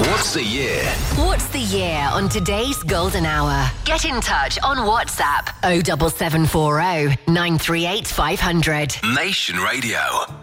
What's the year? What's the year on today's Golden Hour? Get in touch on WhatsApp 07740 938 500. Nation Radio.